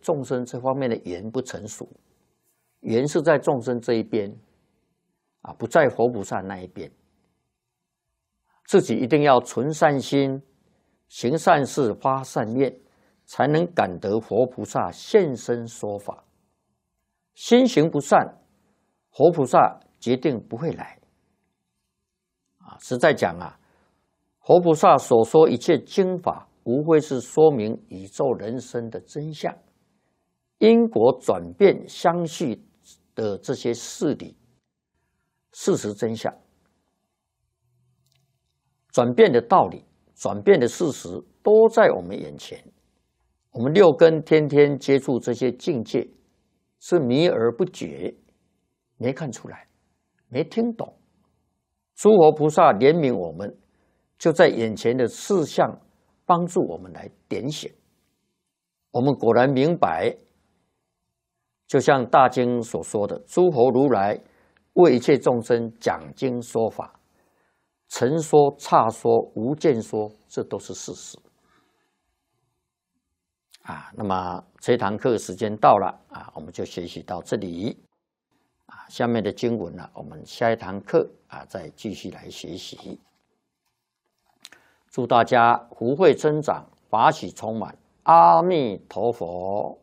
众生这方面的缘不成熟，缘是在众生这一边啊，不在佛菩萨那一边。自己一定要存善心，行善事，发善愿，才能感得佛菩萨现身说法。心行不善，佛菩萨决定不会来。实在讲啊，佛菩萨所说一切经法，无非是说明宇宙人生的真相，因果转变相续的这些事理、事实真相。转变的道理、转变的事实都在我们眼前。我们六根天天接触这些境界，是迷而不觉，没看出来，没听懂。诸佛菩萨怜悯我们，就在眼前的事项帮助我们来点醒。我们果然明白，就像大经所说的，诸佛如来为一切众生讲经说法，成说、差说、无间说，这都是事实。那么这堂课时间到了我们就学习到这里。下面的经文呢，我们下一堂课再继续来学习。祝大家福慧增长，法喜充满。阿弥陀佛。